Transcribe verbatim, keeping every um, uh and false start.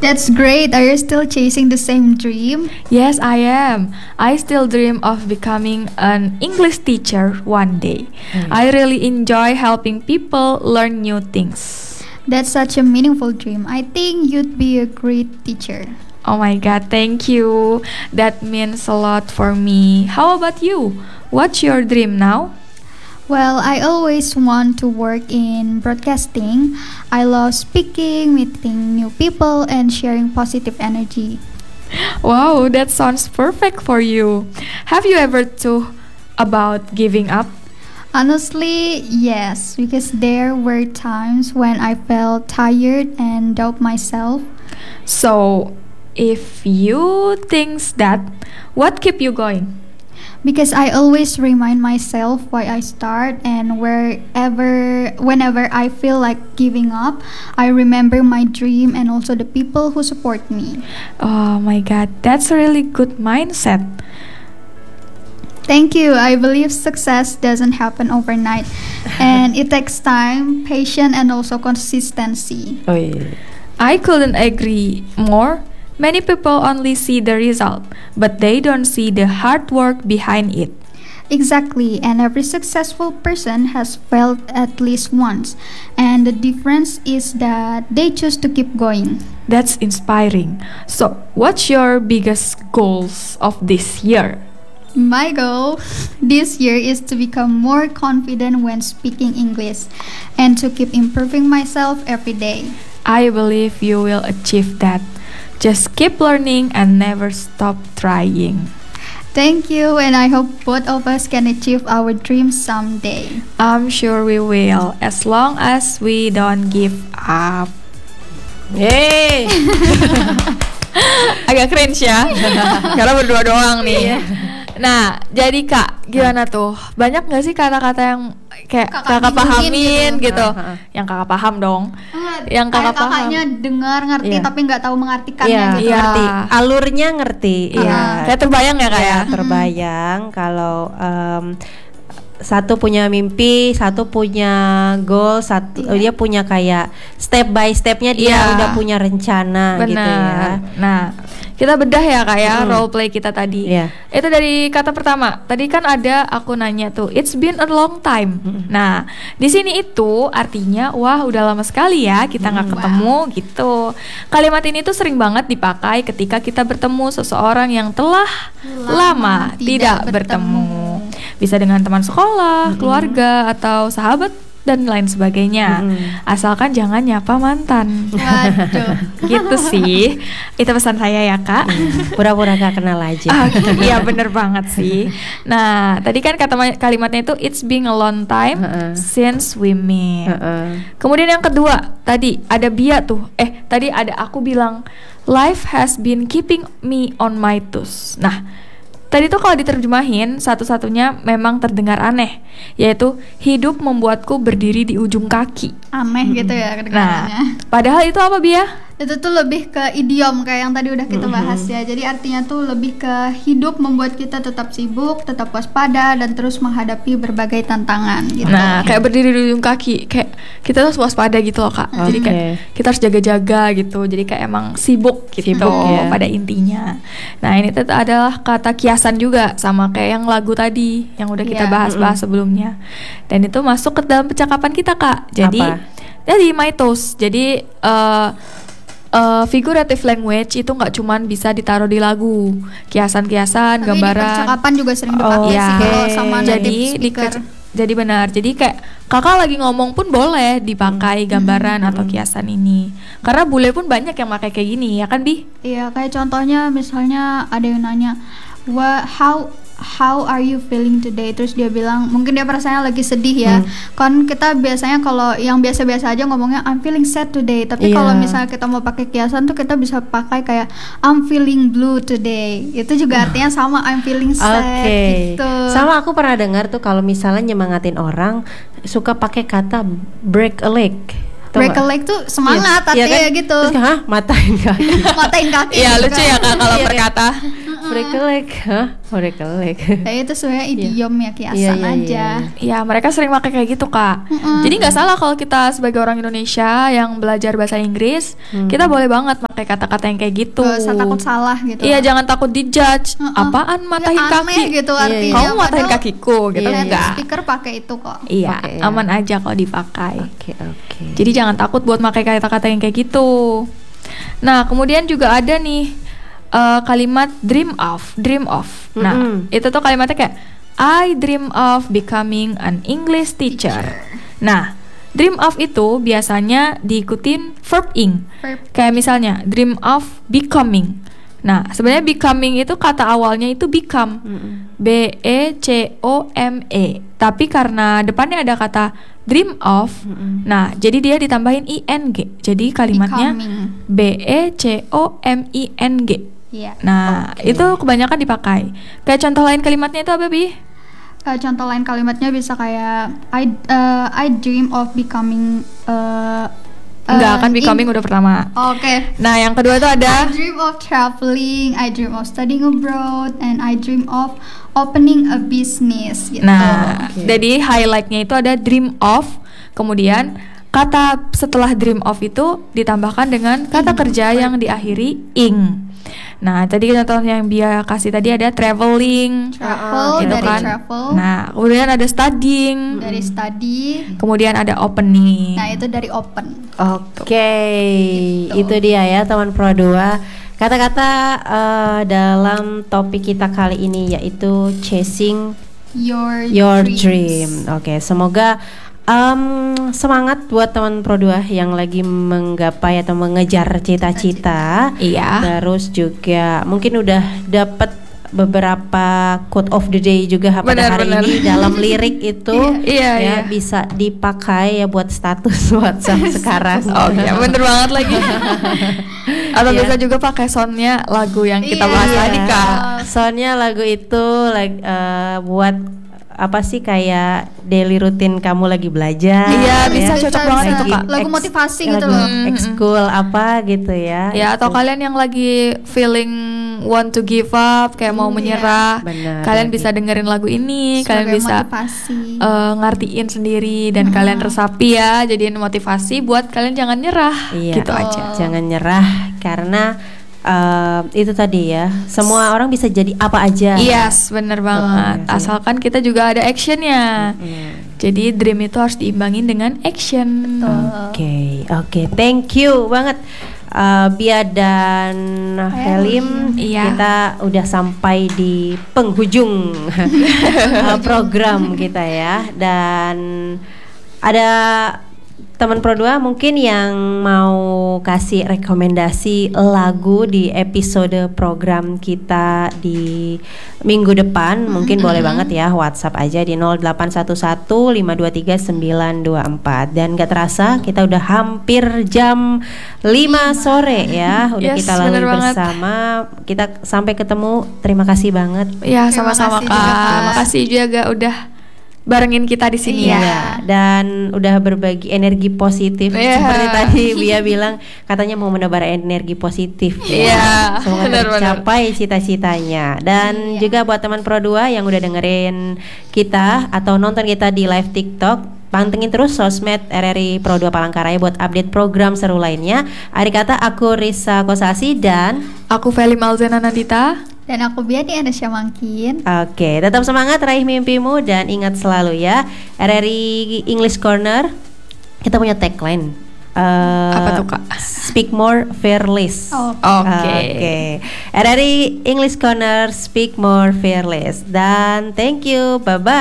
That's great. Are you still chasing the same dream? Yes, I am. I still dream of becoming an English teacher one day. Mm. I really enjoy helping people learn new things. That's such a meaningful dream. I think you'd be a great teacher. Oh my god, thank you. That means a lot for me. How about you? What's your dream now? Well, I always want to work in broadcasting. I love speaking, meeting new people, and sharing positive energy. Wow, that sounds perfect for you. Have you ever thought about giving up? Honestly, yes, because there were times when I felt tired and doubt myself. So, if you think that, what keep you going? Because I always remind myself why I start, and wherever whenever I feel like giving up, I remember my dream and also the people who support me. Oh my god, that's a really good mindset. Thank you. I believe success doesn't happen overnight, and it takes time, patience, and also consistency. Oh iya. I couldn't agree more. Many people only see the result, but they don't see the hard work behind it. Exactly, and every successful person has failed at least once, and the difference is that they choose to keep going. That's inspiring. So, what's your biggest goals of this year? My goal this year is to become more confident when speaking English and to keep improving myself every day. I believe you will achieve that. Just keep learning and never stop trying. Thank you, and I hope both of us can achieve our dreams someday. I'm sure we will, as long as we don't give up. Yeay. Agak cringe ya, karena berdua doang nih. Nah, jadi Kak, gimana tuh? Banyak gak sih kata-kata yang kayak Kakak kakak, bingungin pahamin gitu? gitu? Uh-huh. Yang kakak paham dong. Ah, Yang kakak kayak paham. kakaknya dengar ngerti Iya. tapi nggak tahu mengartikannya Iya, gitu. Iya. ngerti. Alurnya ngerti. Ah. Iya. Kayak terbayang ya Kak ya? Ya, terbayang kalau em, satu punya mimpi, satu punya goal, satu Iya. dia punya kayak step by stepnya dia Iya. udah punya rencana Benar. gitu ya. Nah, kita bedah ya Kak ya, Mm. role play kita tadi. Iya. Itu dari kata pertama. Tadi kan ada aku nanya tuh, it's been a long time. Mm. Nah, di sini itu artinya wah udah lama sekali ya kita nggak Mm. ketemu gitu. Kalimat ini tuh sering banget dipakai ketika kita bertemu seseorang yang telah lama, tidak, bertemu. Bisa dengan teman sekolah, keluarga, atau sahabat dan lain sebagainya. Mm-mm. Asalkan jangan nyapa mantan. Waduh. Gitu sih. Itu pesan saya ya Kak. Pura-pura gak kenal aja. Ah, iya bener banget sih. Nah tadi kan kata ma- kalimatnya itu it's been a long time Heeh. since we met. Heeh. Kemudian yang kedua tadi ada Bia tuh. Eh tadi ada aku bilang life has been keeping me on my toes. Nah tadi tuh kalau diterjemahin satu-satunya memang terdengar aneh, yaitu hidup membuatku berdiri di ujung kaki. Aneh gitu ya Nah kedengarannya. padahal itu apa Bia? Itu tuh lebih ke idiom kayak yang tadi udah kita bahas ya. Jadi artinya tuh lebih ke hidup membuat kita tetap sibuk, tetap waspada, dan terus menghadapi berbagai tantangan gitu. Nah, kayak berdiri di ujung kaki, kayak kita harus waspada gitu loh Kak. Jadi Oke. kayak kita harus jaga-jaga gitu. Jadi kayak emang sibuk gitu Sibuk, ya. pada intinya. Nah, ini tuh adalah kata kiasan juga sama kayak yang lagu tadi yang udah kita Iya. bahas-bahas sebelumnya. Dan itu masuk ke dalam percakapan kita Kak. Jadi Apa? jadi my toes. Jadi eh Uh, figurative language itu nggak cuman bisa ditaruh di lagu, kiasan-kiasan, Tapi gambaran. di percakapan juga sering Oh, dipakai iya. sih kalau Oke. sama Jadi native di speaker. jadi benar. Jadi kayak kakak lagi ngomong pun boleh dipakai gambaran atau kiasan ini. Karena bule pun banyak yang pakai kayak gini ya kan Bi? Iya, kayak contohnya misalnya ada yang nanya, "What how how are you feeling today?" Terus dia bilang, mungkin dia perasaannya lagi sedih ya. Kan kita biasanya kalau yang biasa-biasa aja ngomongnya I'm feeling sad today. Tapi Iya. kalau misalnya kita mau pakai kiasan tuh kita bisa pakai kayak I'm feeling blue today. Itu juga artinya sama I'm feeling sad Oke. gitu. Sama aku pernah dengar tuh kalau misalnya nyemangatin orang suka pakai kata break a leg. Tau Break a nggak? leg tuh semangat Iya, artinya kan? gitu. Terus hah, matain kaki. Matain kaki. Iya gitu lucu kan. ya Kak kalau Iya, perkata. Frekelek, hah? Frekelek. Tapi itu sebenarnya idiom ya, kiasan Iya, iya, aja. Ya, mereka sering pakai kayak gitu, Kak. Mm-mm. Jadi nggak salah kalau kita sebagai orang Indonesia yang belajar bahasa Inggris, Hmm. kita boleh banget pakai kata-kata yang kayak gitu. Gak usah takut salah gitu. Iya, jangan takut dijudge. Mm-mm. Apaan matahin Ya, aneh kaki? gitu Iya, iya. artinya. Kamu matahin padahal kakiku gitu Iya, native enggak. speaker pakai itu kok. Iya, Oke, ya. aman aja kalau dipakai. Oke, oke. Jadi jangan takut buat pakai kata-kata yang kayak gitu. Nah, kemudian juga ada nih eh, kalimat dream of, dream of. Nah, Mm-mm. itu tuh kalimatnya kayak I dream of becoming an English teacher. Nah, dream of itu biasanya diikutin verb ing. Verb. Kayak misalnya dream of becoming. Nah, sebenarnya becoming itu kata awalnya itu become. Mm-mm. B E C O M E. Tapi karena depannya ada kata dream of, Mm-mm. nah jadi dia ditambahin I N G. Jadi kalimatnya Becoming. B E C O M I N G. Iya. Nah, Oke. itu kebanyakan dipakai. Kayak contoh lain kalimatnya itu apa, Bi? Eh, contoh lain kalimatnya bisa kayak I uh, I dream of becoming uh, Enggak, uh, kan becoming in- udah pertama. Oke. Nah, yang kedua itu I ada dream of traveling, I dream of studying abroad, and I dream of opening a business gitu. Nah, Oke. jadi highlightnya itu ada dream of, kemudian kata setelah dream of itu ditambahkan dengan kata Ing. kerja yang diakhiri ing. Nah, tadi contoh yang Bia kasih tadi ada traveling, travel gitu dari kan. travel, Nah, kemudian ada studying, dari study, kemudian ada opening. nah itu dari open. Oke, Gitu. itu dia ya teman Pro dua. Kata-kata eh, dalam topik kita kali ini yaitu chasing Your, your dreams. dream. Oke, semoga em, semangat buat teman Pro dua yang lagi menggapai atau mengejar cita-cita. Iya. Terus juga mungkin udah dapat beberapa quote of the day juga pada Benar, hari benar. ini dalam lirik itu Iya, ya iya. bisa dipakai ya buat status WhatsApp sekarang. Oh iya, bener banget lagi. Atau Iya. bisa juga pakai soundnya lagu yang kita Iya. bahas tadi, Kak. Soalnya lagu itu lag- eh, buat apa sih kayak daily rutin kamu lagi belajar. Iya, bisa ya. cocok banget bisa. itu, Kak. Lagu motivasi gitu lagu loh. ekskul apa gitu ya. Ya, atau Itu. kalian yang lagi feeling want to give up, kayak mau Iya. menyerah, Benar, kalian lagi. bisa dengerin lagu ini, kalian Sebagai bisa motivasi. eh, ngertiin sendiri dan kalian resapi ya, jadiin motivasi buat kalian jangan nyerah, Iya, gitu aja. jangan nyerah karena eh, itu tadi ya, semua orang bisa jadi apa aja. Yes, bener banget. Betul, sih. Asalkan kita juga ada actionnya. Hmm. Jadi dream itu harus diimbangin dengan action. Oke, oke, thank you banget uh, Bia dan Helim. Iya. Kita udah sampai di penghujung uh, program kita ya, dan ada teman Pro dua mungkin yang mau kasih rekomendasi lagu di episode program kita di minggu depan, mungkin boleh banget ya WhatsApp aja di nol delapan satu satu lima dua tiga sembilan dua empat. Dan gak terasa kita udah hampir jam lima sore ya, udah Yes, kita lalui bener banget. bersama. Kita sampai ketemu, terima kasih banget. Ya, Terima sama-sama kasih Kak. juga, Kak. Makasih juga udah barengin kita di sini Iya. ya. Dan udah berbagi energi positif Iya. seperti tadi Bia bilang katanya mau menebar energi positif. Iya, Semoga benar-benar. tercapai cita-citanya. Dan Iya. juga buat teman Pro dua yang udah dengerin kita atau nonton kita di live TikTok, pantengin terus sosmed R R I Pro dua Palangkaraya buat update program seru lainnya. Akhir kata aku Risa Kosasi dan Aku Feli Malzena Nandita. Dan aku Biani Anasya Mangkin. oke, tetap semangat raih mimpimu dan ingat selalu ya, R R I English Corner kita punya tagline. Eh, Apa tuh, Kak? Speak more, fearless. Oh. Oke. Oke. R R I English Corner, speak more, fearless. Dan thank you, bye bye.